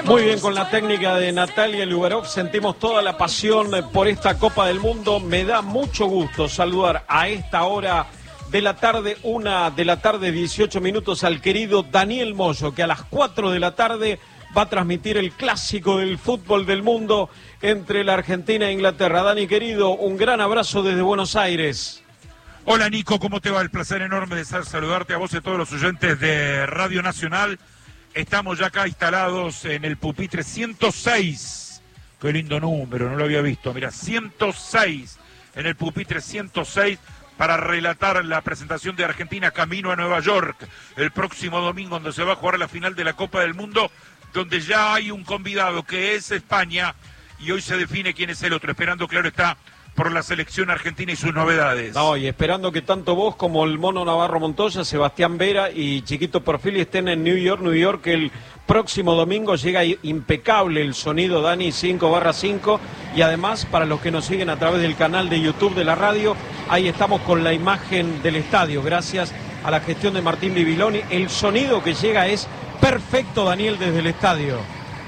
Muy bien, con la técnica de Natalia Lugarov sentimos toda la pasión por esta Copa del Mundo. Me da mucho gusto saludar a esta hora de la tarde, 1 de la tarde, 18 minutos, al querido Daniel Moyo, que a las 4 de la tarde va a transmitir el clásico del fútbol del mundo entre la Argentina e Inglaterra. Dani, querido, un gran abrazo desde Buenos Aires. Hola Nico, ¿cómo te va? El placer enorme de saludarte a vos y a todos los oyentes de Radio Nacional. Estamos ya acá instalados en el pupitre 106. Qué lindo número, no lo había visto. Mira, 106, en el pupitre 106, para relatar la presentación de Argentina camino a Nueva York el próximo domingo, donde se va a jugar la final de la Copa del Mundo, donde ya hay un convidado que es España y hoy se define quién es el otro, esperando, claro está, por la selección argentina y sus novedades. No, y esperando que tanto vos como el Mono Navarro Montoya, Sebastián Vera y Chiquito Perfili estén en New York, el próximo domingo. Llega impecable el sonido, Dani, 5/5, y además para los que nos siguen a través del canal de YouTube de la radio, ahí estamos con la imagen del estadio, gracias a la gestión de Martín Bibiloni. El sonido que llega es perfecto, Daniel, desde el estadio.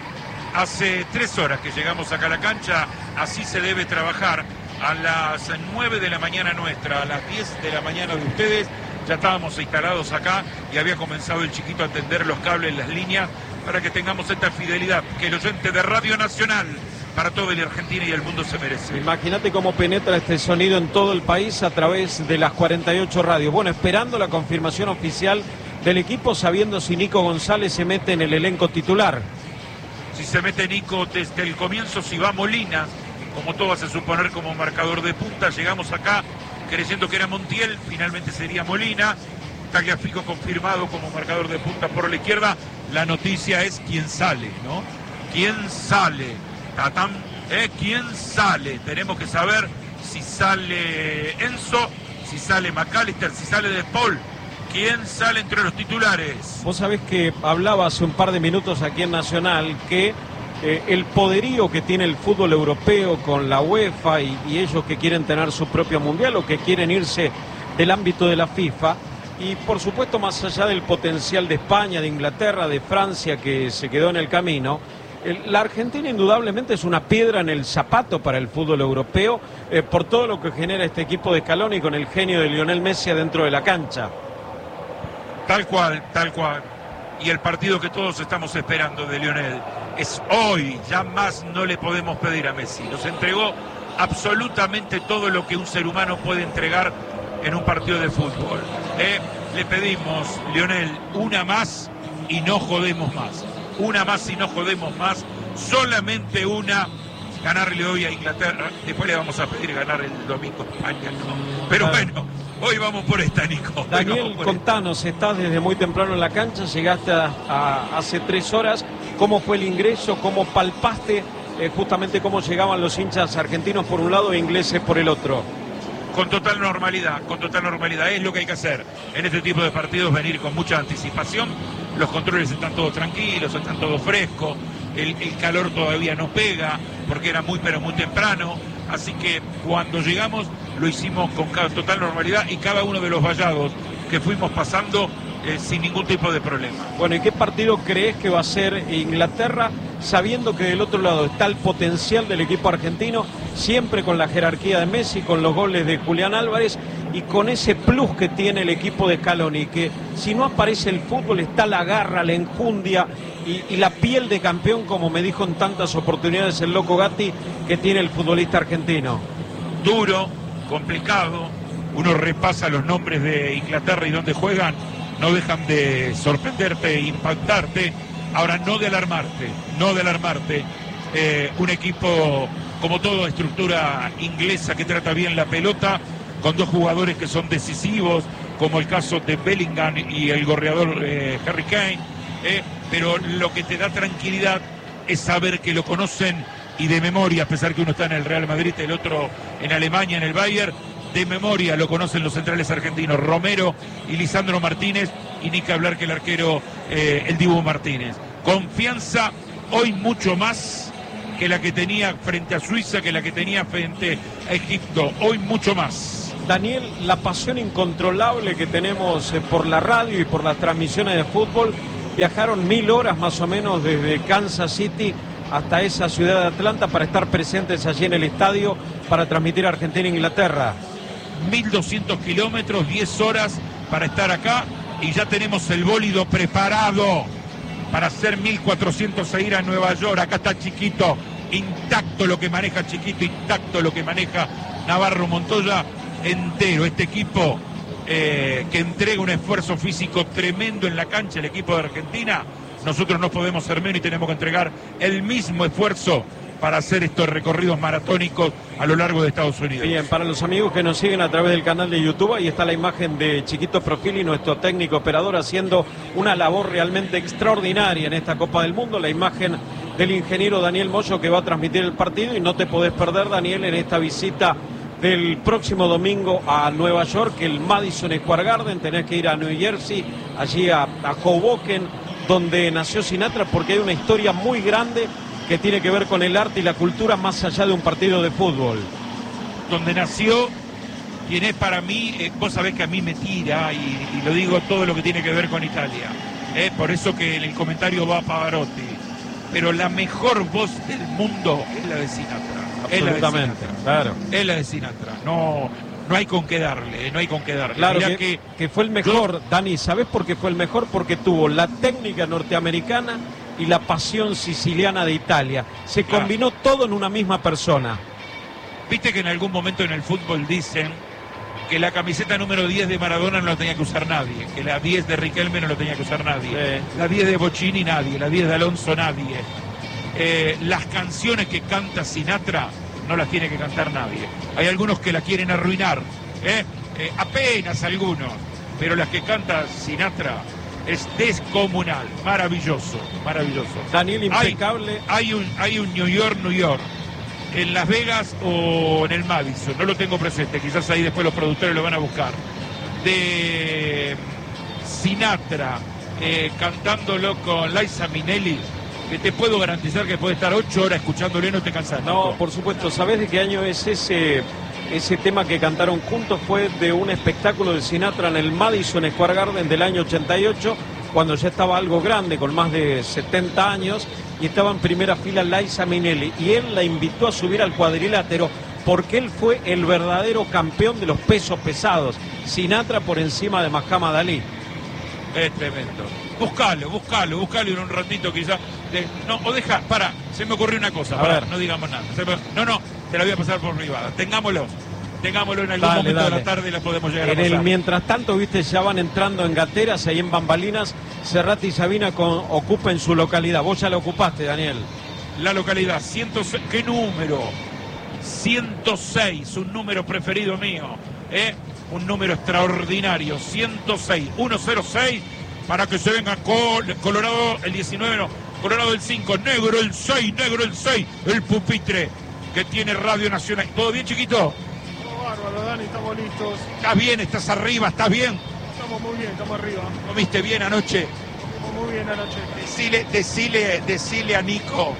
Hace 3 horas que llegamos acá a la cancha, así se debe trabajar. A las 9 de la mañana nuestra, a las 10 de la mañana de ustedes, ya estábamos instalados acá y había comenzado el Chiquito a tender los cables, las líneas, para que tengamos esta fidelidad que el oyente de Radio Nacional para toda la Argentina y el mundo se merece. Imagínate cómo penetra este sonido en todo el país a través de las 48 radios. Bueno, esperando la confirmación oficial del equipo, sabiendo si Nico González se mete en el elenco titular. Si se mete Nico desde el comienzo, si va Molina, como todo hace suponer, como marcador de punta. Llegamos acá creyendo que era Montiel, finalmente sería Molina. Tagliafico confirmado como marcador de punta por la izquierda. La noticia es quién sale, ¿no? ¿Quién sale? Tatán, ¿quién sale? Tenemos que saber si sale Enzo, si sale McAllister, si sale De Paul. ¿Quién sale entre los titulares? Vos sabés que hablaba hace un par de minutos aquí en Nacional que el poderío que tiene el fútbol europeo con la UEFA y ellos que quieren tener su propio mundial o que quieren irse del ámbito de la FIFA, y por supuesto más allá del potencial de España, de Inglaterra, de Francia, que se quedó en el camino, la Argentina indudablemente es una piedra en el zapato para el fútbol europeo, por todo lo que genera este equipo de Scaloni con el genio de Lionel Messi adentro de la cancha. Tal cual, tal cual. Y el partido que todos estamos esperando de Lionel es hoy. Ya más no le podemos pedir a Messi. Nos entregó absolutamente todo lo que un ser humano puede entregar en un partido de fútbol. Le pedimos, Lionel, una más y no jodemos más. Una más y no jodemos más. Solamente una. Ganarle hoy a Inglaterra. Después le vamos a pedir ganar el domingo a España, ¿no? Pero bueno, hoy vamos por esta, Nico. Daniel, contanos, estás desde muy temprano en la cancha, llegaste hace 3 horas. ¿Cómo fue el ingreso? ¿Cómo palpaste justamente cómo llegaban los hinchas argentinos por un lado e ingleses por el otro? Con total normalidad, con total normalidad. Es lo que hay que hacer en este tipo de partidos, venir con mucha anticipación. Los controles están todos tranquilos, están todos frescos. El calor todavía no pega porque era pero muy temprano. Así que cuando llegamos lo hicimos con total normalidad y cada uno de los vallados que fuimos pasando sin ningún tipo de problema. Bueno, ¿y qué partido crees que va a ser Inglaterra, sabiendo que del otro lado está el potencial del equipo argentino, siempre con la jerarquía de Messi, con los goles de Julián Álvarez y con ese plus que tiene el equipo de Scaloni, que si no aparece el fútbol está la garra, la enjundia y la piel de campeón, como me dijo en tantas oportunidades el Loco Gatti, que tiene el futbolista argentino? Duro, complicado, uno repasa los nombres de Inglaterra y dónde juegan, no dejan de sorprenderte e impactarte. Ahora, no de alarmarte. Un equipo como toda estructura inglesa que trata bien la pelota, con 2 jugadores que son decisivos, como el caso de Bellingham y el goleador Harry Kane, pero lo que te da tranquilidad es saber que lo conocen y de memoria, a pesar que uno está en el Real Madrid, el otro en Alemania, en el Bayern, de memoria lo conocen los centrales argentinos, Romero y Lisandro Martínez, y ni que hablar que el arquero, el Dibu Martínez. Confianza hoy mucho más que la que tenía frente a Suiza, que la que tenía frente a Egipto, hoy mucho más. Daniel, la pasión incontrolable que tenemos por la radio y por las transmisiones de fútbol viajaron 1000 horas más o menos desde Kansas City hasta esa ciudad de Atlanta para estar presentes allí en el estadio para transmitir Argentina-Inglaterra. 1200 kilómetros, 10 horas para estar acá y ya tenemos el bólido preparado para hacer 1400 e ir a Nueva York. Acá está Chiquito, intacto lo que maneja Chiquito, intacto lo que maneja Navarro Montoya, entero. Este equipo que entrega un esfuerzo físico tremendo en la cancha, el equipo de Argentina. Nosotros no podemos ser menos y tenemos que entregar el mismo esfuerzo para hacer estos recorridos maratónicos a lo largo de Estados Unidos. Bien, para los amigos que nos siguen a través del canal de YouTube, ahí está la imagen de Chiquito Profili, nuestro técnico operador, haciendo una labor realmente extraordinaria en esta Copa del Mundo. La imagen del ingeniero Daniel Moyo, que va a transmitir el partido, y no te podés perder, Daniel, en esta visita del próximo domingo a Nueva York, el Madison Square Garden. Tenés que ir a New Jersey, allí a Hoboken, donde nació Sinatra, porque hay una historia muy grande que tiene que ver con el arte y la cultura más allá de un partido de fútbol. Donde nació quien es para mí, vos sabés que a mí me tira, y lo digo todo lo que tiene que ver con Italia. Por eso que en el comentario va Pavarotti. Pero la mejor voz del mundo es la de Sinatra. Absolutamente, claro. Es la de Sinatra. No hay con qué darle, no hay con qué darle. Claro que fue el mejor, Dani, ¿sabés por qué fue el mejor? Porque tuvo la técnica norteamericana y la pasión siciliana de Italia. Se combinó todo en una misma persona. Viste que en algún momento en el fútbol dicen que la camiseta número 10 de Maradona no la tenía que usar nadie, que la 10 de Riquelme no la tenía que usar nadie, la 10 de Bocini nadie, la 10 de Alonso nadie. Las canciones que canta Sinatra no las tiene que cantar nadie. Hay algunos que la quieren arruinar, apenas algunos, pero las que canta Sinatra es descomunal, maravilloso, maravilloso. Daniel, impecable. Hay un New York, en Las Vegas o en el Madison, no lo tengo presente, quizás ahí después los productores lo van a buscar, de Sinatra cantándolo con Liza Minnelli, que te puedo garantizar que puede estar 8 horas escuchándolo y no te cansas. No, por supuesto. ¿Sabés de qué año es ese tema que cantaron juntos? Fue de un espectáculo de Sinatra en el Madison Square Garden del año 88, cuando ya estaba algo grande, con más de 70 años, y estaba en primera fila Liza Minnelli, y él la invitó a subir al cuadrilátero porque él fue el verdadero campeón de los pesos pesados. Sinatra por encima de Muhammad Ali. Es tremendo. Buscalo en un ratito quizás. Se me ocurrió una cosa, no digamos nada. Te la voy a pasar por privada. Tengámoslo en algún momento de la tarde y la podemos llegar a pasar. Mientras tanto, viste, ya van entrando en gateras, ahí en bambalinas. Cerrati y Sabina ocupen su localidad. Vos ya la ocupaste, Daniel. La localidad, 106, ¿qué número? 106, un número preferido mío, un número extraordinario, 106, 106, para que se venga Colorado el 19, no, Colorado el 5, negro el 6, el pupitre que tiene Radio Nacional. ¿Todo bien, Chiquito? Todo bárbaro, Dani, estamos listos. ¿Estás bien? ¿Estás arriba? ¿Estás bien? Estamos muy bien, estamos arriba. ¿Comiste bien anoche? Comimos muy bien anoche. Decile a Nico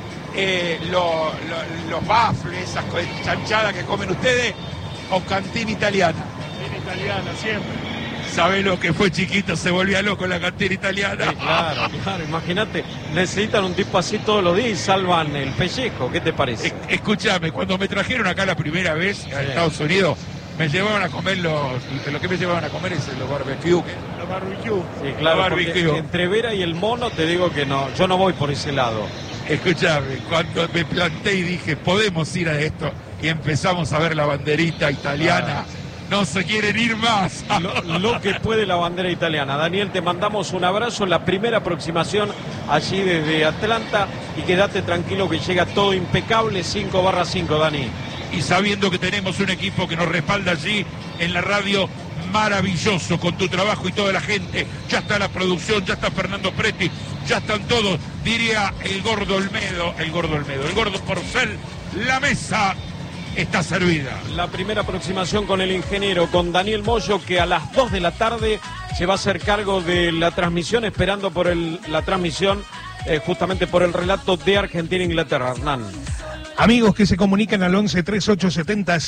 los baffles, esas chanchadas que comen ustedes, o cantina italiana. Cantina italiana, siempre. ¿Sabés lo que fue, Chiquito? Se volvía loco la cantina italiana. Sí, claro, imagínate, necesitan un tipo así todos los días y salvan el pellejo. ¿Qué te parece? Escúchame, cuando me trajeron acá la primera vez a Estados Unidos, me llevaban a comer lo que me llevaban a comer es los barbecue. Los barbecue. Sí, claro, entre Vera y el mono te digo que no, yo no voy por ese lado. Escúchame, cuando me planté y dije, podemos ir a esto, y empezamos a ver la banderita italiana, no se quieren ir más. Lo que puede la bandera italiana. Daniel, te mandamos un abrazo, la primera aproximación allí desde Atlanta, y quédate tranquilo que llega todo impecable, 5/5, Dani. Y sabiendo que tenemos un equipo que nos respalda allí en la radio, maravilloso con tu trabajo y toda la gente. Ya está la producción, ya está Fernando Preti, ya están todos, diría el gordo Porcel, la mesa está servida. La primera aproximación con el ingeniero, con Daniel Moyo, que a las 2 de la tarde se va a hacer cargo de la transmisión, esperando por la transmisión justamente por el relato de Argentina-Inglaterra. Hernán. Amigos que se comunican al 11 3870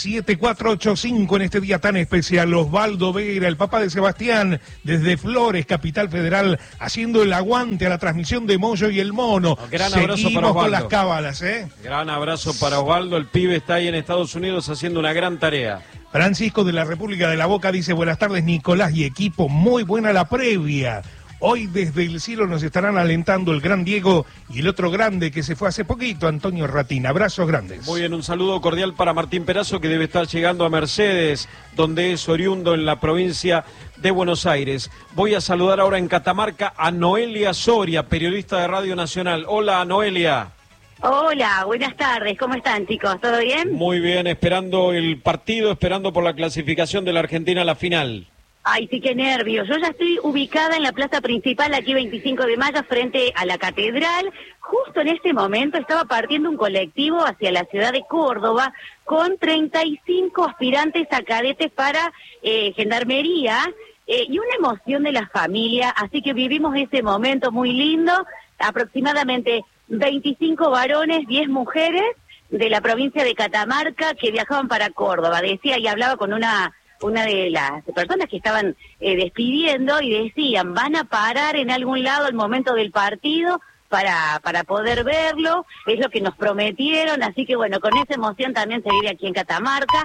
7485 en este día tan especial. Osvaldo Vera, el papá de Sebastián, desde Flores, Capital Federal, haciendo el aguante a la transmisión de Moyo y el Mono. Gran abrazo Seguimos para Osvaldo. con las cábalas, ¿eh? Gran abrazo para Osvaldo, el pibe está ahí en Estados Unidos haciendo una gran tarea. Francisco de la República de la Boca dice, buenas tardes Nicolás y equipo, muy buena la previa. Hoy desde el cielo nos estarán alentando el gran Diego y el otro grande que se fue hace poquito, Antonio Ratín. Abrazos grandes. Muy bien, un saludo cordial para Martín Perazo, que debe estar llegando a Mercedes, donde es oriundo en la provincia de Buenos Aires. Voy a saludar ahora en Catamarca a Noelia Soria, periodista de Radio Nacional. Hola, Noelia. Hola, buenas tardes. ¿Cómo están, chicos? ¿Todo bien? Muy bien, esperando el partido, esperando por la clasificación de la Argentina a la final. Ay, sí, qué nervios. Yo ya estoy ubicada en la plaza principal, aquí 25 de mayo, frente a la catedral. Justo en este momento estaba partiendo un colectivo hacia la ciudad de Córdoba con 35 aspirantes a cadetes para gendarmería y una emoción de la familia. Así que vivimos ese momento muy lindo. Aproximadamente 25 varones, 10 mujeres de la provincia de Catamarca que viajaban para Córdoba. Decía y hablaba con una de las personas que estaban despidiendo y decían, van a parar en algún lado al momento del partido para poder verlo, es lo que nos prometieron, así que bueno, con esa emoción también se vive aquí en Catamarca,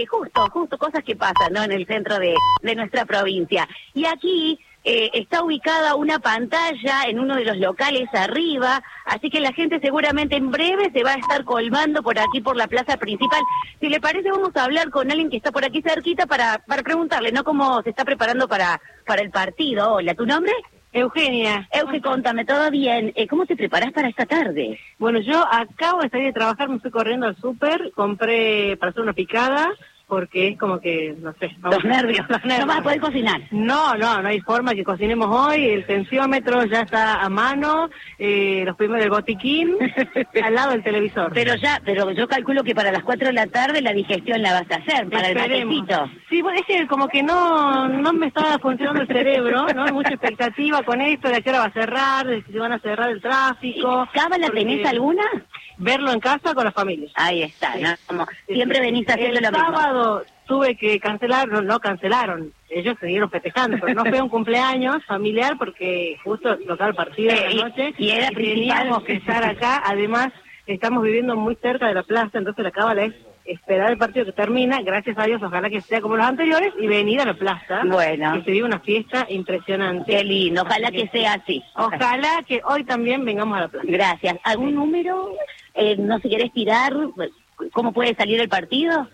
justo cosas que pasan, ¿no?, en el centro de nuestra provincia. Y aquí está ubicada una pantalla en uno de los locales arriba, así que la gente seguramente en breve se va a estar colmando por aquí, por la plaza principal. Si le parece, vamos a hablar con alguien que está por aquí cerquita para preguntarle, ¿no?, cómo se está preparando para el partido. Hola, ¿tu nombre? Eugenia. Euge, contame, ¿todo bien? ¿Cómo te preparás para esta tarde? Bueno, yo acabo de salir de trabajar, me fui corriendo al súper, compré para hacer una picada, porque es como que, no sé... Los nervios. No vas a poder cocinar. No hay forma que cocinemos hoy, el tensiómetro ya está a mano, los primeros del botiquín, al lado del televisor. Pero yo calculo que para las 4 de la tarde la digestión la vas a hacer, para Esperemos. el matecito. Sí, bueno, es que como que no me está funcionando el cerebro, ¿no? Hay mucha expectativa con esto, de a qué hora va a cerrar, de si van a cerrar el tráfico. ¿Cábala tenés alguna? Verlo en casa con la familia. Ahí está, ¿no? Como siempre venís haciendo lo mismo. El sábado tuve que cancelar, no cancelaron, ellos siguieron festejando, pero no fue un cumpleaños familiar porque justo tocaba el partido de la noche y era teníamos que estar acá. Además, estamos viviendo muy cerca de la plaza, entonces la cábala es esperar el partido que termina, gracias a Dios, ojalá que sea como los anteriores, y venir a la plaza. Bueno. Que se vive una fiesta impresionante. Qué lindo, ojalá que sea así. Ojalá que hoy también vengamos a la plaza. Gracias. ¿Algún número? No, si querés tirar, ¿cómo puede salir el partido?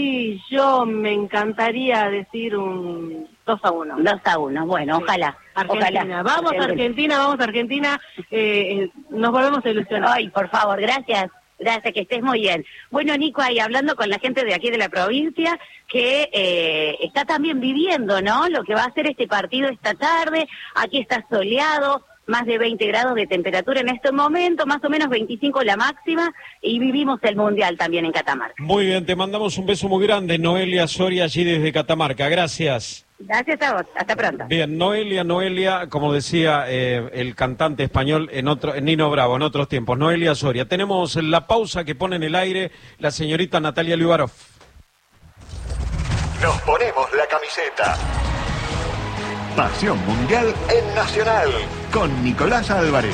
Y yo me encantaría decir un 2-1. 2-1, bueno, sí. Ojalá. Argentina. Ojalá. Vamos Argentina, nos volvemos a ilusionar. Ay, por favor, gracias, que estés muy bien. Bueno, Nico, ahí hablando con la gente de aquí de la provincia, que está también viviendo, ¿no?, lo que va a ser este partido esta tarde. Aquí está soleado, más de 20 grados de temperatura en este momento, más o menos 25 la máxima, y vivimos el Mundial también en Catamarca. Muy bien, te mandamos un beso muy grande, Noelia Soria, allí desde Catamarca. Gracias. Gracias a vos, hasta pronto. Bien, Noelia, como decía el cantante español en Nino Bravo, en otros tiempos, Noelia Soria. Tenemos la pausa que pone en el aire la señorita Natalia Liubarov. Nos ponemos la camiseta. Pasión Mundial en Nacional, con Nicolás Álvarez.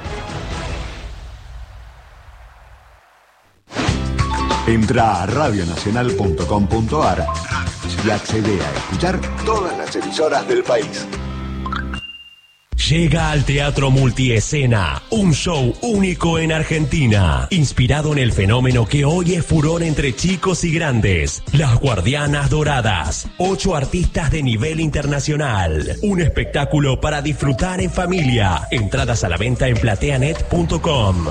Entra a radionacional.com.ar y accede a escuchar todas las emisoras del país. Llega al Teatro Multiescena, un show único en Argentina, inspirado en el fenómeno que hoy es furor entre chicos y grandes, Las Guardianas Doradas, 8 artistas de nivel internacional, un espectáculo para disfrutar en familia, entradas a la venta en plateanet.com.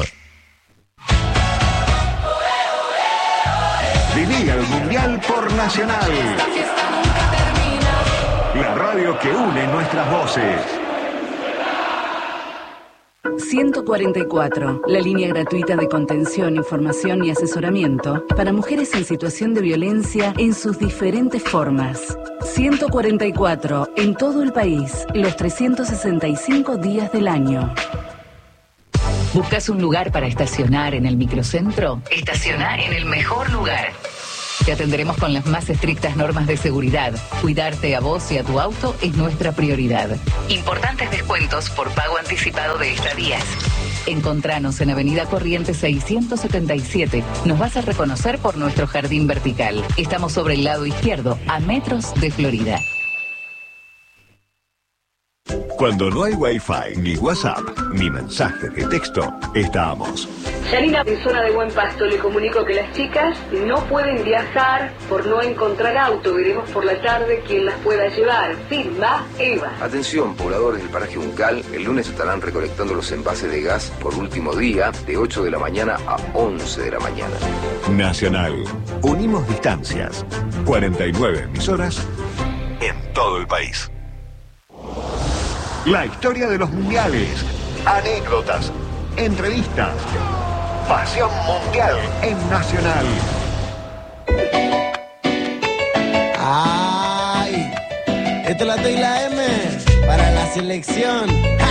Viví el Mundial por Nacional, la radio que une nuestras voces. 144, la línea gratuita de contención, información y asesoramiento para mujeres en situación de violencia en sus diferentes formas. 144, en todo el país, los 365 días del año. ¿Buscas un lugar para estacionar en el microcentro? Estaciona en el mejor lugar. Te atenderemos con las más estrictas normas de seguridad. Cuidarte a vos y a tu auto es nuestra prioridad. Importantes descuentos por pago anticipado de estadías. Encontranos en Avenida Corrientes 677. Nos vas a reconocer por nuestro jardín vertical. Estamos sobre el lado izquierdo, a metros de Florida. Cuando no hay Wi-Fi, ni WhatsApp, ni mensajes de texto, estamos. Yanina, en zona de Buen Pasto, le comunico que las chicas no pueden viajar por no encontrar auto. Veremos por la tarde quién las pueda llevar. Firma Eva. Atención, pobladores del paraje Uncal, el lunes estarán recolectando los envases de gas por último día, de 8 de la mañana a 11 de la mañana. Nacional. Unimos distancias. 49 emisoras en todo el país. La historia de los mundiales, anécdotas, entrevistas, pasión mundial en Nacional. Ay, esta es la T y la M para la selección.